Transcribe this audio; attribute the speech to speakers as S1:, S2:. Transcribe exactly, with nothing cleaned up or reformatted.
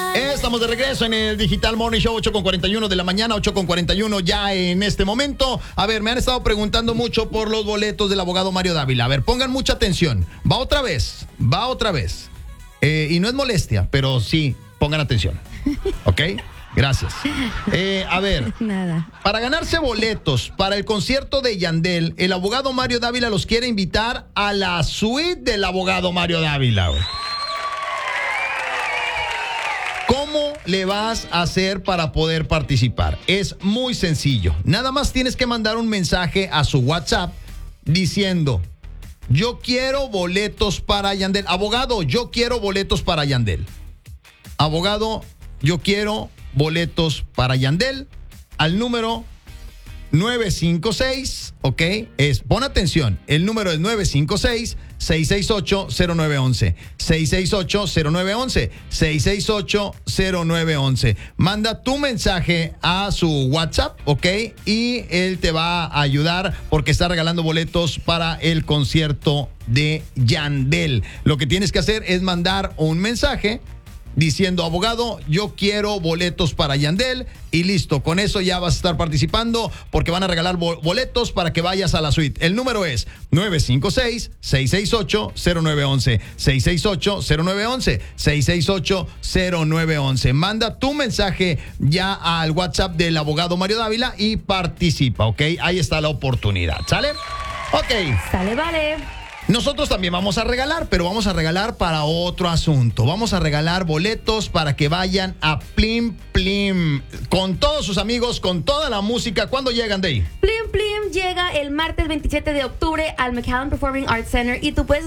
S1: Estamos de regreso en el Digital Morning Show, ocho con cuarenta y uno de la mañana, ocho con cuarenta y uno ya en este momento. A ver, me han estado preguntando mucho por los boletos del abogado Mario Dávila. A ver, pongan mucha atención. Va otra vez, va otra vez. Eh, y no es molestia, pero sí, pongan atención. ¿Ok? Gracias. Eh, a ver,
S2: Nada.
S1: para ganarse boletos para el concierto de Yandel, el abogado Mario Dávila los quiere invitar a la suite del abogado Mario Dávila, güey. ¿Cómo le vas a hacer para poder participar? Es muy sencillo. Nada más tienes que mandar un mensaje a su WhatsApp diciendo: yo quiero boletos para Yandel. Abogado, yo quiero boletos para Yandel. Abogado, yo quiero boletos para Yandel. Al número nueve cinco seis, ¿ok? Es, pon atención, el número es nueve cinco seis, seis seis ocho, cero nueve once. seis seis ocho, cero nueve once. seis seis ocho, cero nueve once. Manda tu mensaje a su WhatsApp, ¿ok? Y él te va a ayudar porque está regalando boletos para el concierto de Yandel. Lo que tienes que hacer es mandar un mensaje diciendo: abogado, yo quiero boletos para Yandel, y listo, con eso ya vas a estar participando porque van a regalar boletos para que vayas a la suite. El número es nueve cinco seis, seis seis ocho, cero nueve once. seis seis ocho, cero nueve once. seis seis ocho, cero nueve once. Manda tu mensaje ya al WhatsApp del abogado Mario Dávila y participa, ¿ok? Ahí está la oportunidad, ¿sale? Ok.
S2: Sale, vale.
S1: Nosotros también vamos a regalar, pero vamos a regalar para otro asunto. Vamos a regalar boletos para que vayan a Plim Plim con todos sus amigos, con toda la música. ¿Cuándo llegan de ahí?
S2: Plim Plim llega el martes veintisiete de octubre al McAllen Performing Arts Center y tú puedes